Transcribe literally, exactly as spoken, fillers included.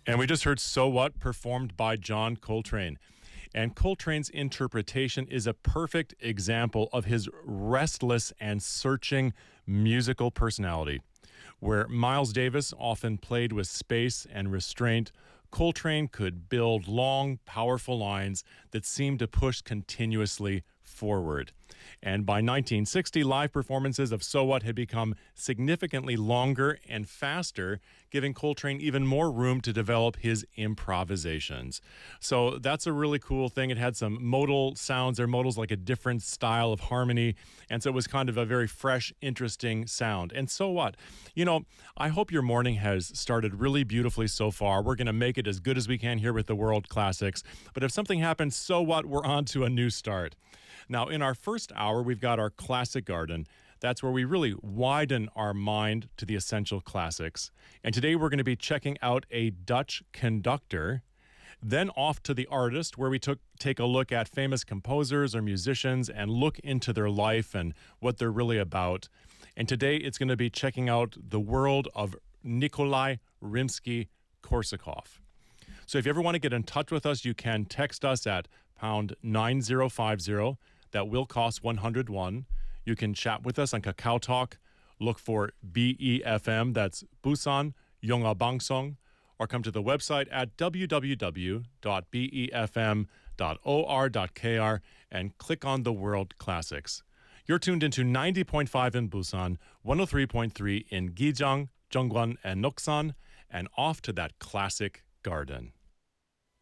And we just heard So What performed by John Coltrane. And Coltrane's interpretation is a perfect example of his restless and searching musical personality. Where Miles Davis often played with space and restraint, Coltrane could build long, powerful lines that seemed to push continuously forward. And by nineteen sixty, live performances of So What had become significantly longer and faster, giving Coltrane even more room to develop his improvisations. So that's a really cool thing. It had some modal sounds. They're modals like a different style of harmony. And so it was kind of a very fresh, interesting sound. And so what? You know, I hope your morning has started really beautifully so far. We're going to make it as good as we can here with the World Classics. But if something happens, so what? We're on to a new start. Now, in our first hour, we've got our Classic Garden. That's where we really widen our mind to the essential classics. And today we're going to be checking out a Dutch conductor, then off to the artist, where we took take a look at famous composers or musicians and look into their life and what they're really about. And today it's going to be checking out the world of Nikolai Rimsky-Korsakov. So if you ever want to get in touch with us, you can text us at pound nine zero five zero. That will cost one hundred one. You can chat with us on Kakao Talk. Look for B E F M, that's Busan Yonga Bangsong, or come to the website at w w w dot b e f m dot o r dot k r and click on the World Classics. You're tuned into ninety point five in Busan, one oh three point three in Gijang, Zhongguan, and Noksan, and off to that classic garden.